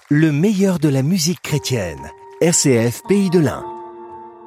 Le meilleur de la musique chrétienne. RCF Pays de l'Ain.